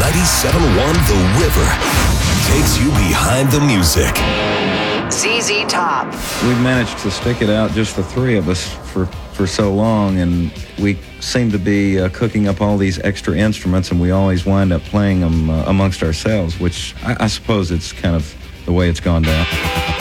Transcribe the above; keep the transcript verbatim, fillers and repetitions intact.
ninety-seven point one The River takes you behind the music. Z Z Top. We've managed to stick it out, just the three of us, for, for so long, and we seem to be uh, cooking up all these extra instruments, and we always wind up playing them uh, amongst ourselves, which I, I suppose it's kind of the way it's gone down.